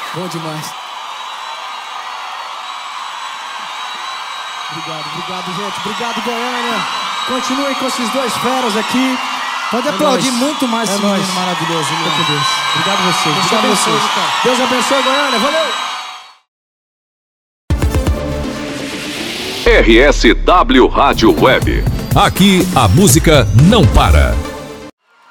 Bom demais. Obrigado, gente. Obrigado, Goiânia. Continuem com esses dois feras aqui. Pode aplaudir muito mais esse menino maravilhoso. Com Deus. Obrigado a vocês. Deus abençoe, Deus abençoe, Goiânia. Valeu! RSW Rádio Web. Aqui a música não para.